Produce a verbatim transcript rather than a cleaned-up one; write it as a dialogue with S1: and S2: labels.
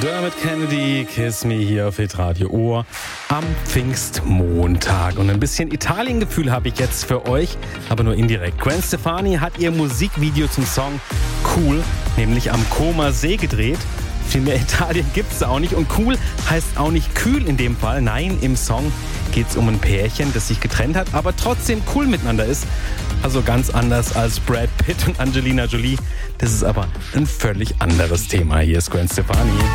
S1: Dermot Kennedy, Kiss Me hier auf Hitradio Ohr am Pfingstmontag. Und ein bisschen Italien-Gefühl habe ich jetzt für euch, aber nur indirekt. Gwen Stefani hat ihr Musikvideo zum Song Cool, nämlich am Comer See gedreht. Viel mehr Italien gibt's da auch nicht. Und cool heißt auch nicht kühl in dem Fall. Nein, im Song geht's um ein Pärchen, das sich getrennt hat, aber trotzdem cool miteinander ist. Also ganz anders als Brad Pitt und Angelina Jolie. Das ist aber ein völlig anderes Thema. Hier ist Gwen Stefani.